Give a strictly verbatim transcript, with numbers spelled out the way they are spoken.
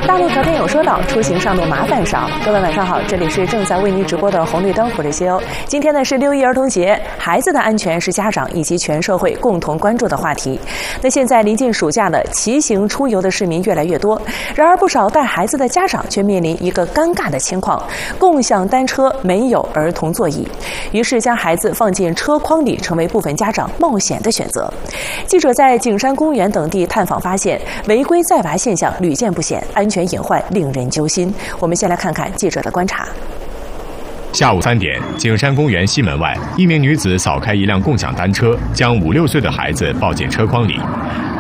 大陆条件有说到，出行上面麻烦少。各位晚上好，这里是正在为您直播的红绿灯福利修。今天呢是六一儿童节，孩子的安全是家长以及全社会共同关注的话题。那现在临近暑假了，骑行出游的市民越来越多，然而不少带孩子的家长却面临一个尴尬的情况：共享单车没有儿童座椅，于是将孩子放进车筐里，成为部分家长冒险的选择。记者在景山公园等地探访发现，违规载娃现象屡见不鲜，安全隐患令人揪心。我们先来看看记者的观察。 下午三点，景山公园西门外，一名女子扫开一辆共享单车，将五六岁的孩子抱进车筐里。